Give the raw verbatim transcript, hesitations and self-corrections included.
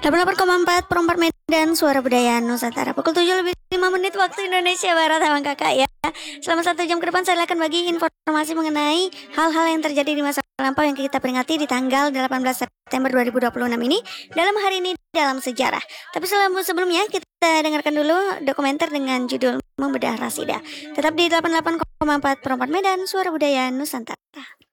delapan puluh delapan koma empat Perempat Medan, Suara Budaya Nusantara. Pukul tujuh lebih lima menit waktu Indonesia Barat, Abang Kakak ya. Selama satu jam ke depan saya akan bagi informasi mengenai hal-hal yang terjadi di masa lampau yang kita peringati di tanggal delapan belas September dua ribu dua puluh enam ini dalam hari ini dalam sejarah. Tapi sebelumnya kita dengarkan dulu dokumenter dengan judul Membedah Rasida. Tetap di delapan puluh delapan koma empat Perempat Medan, Suara Budaya Nusantara.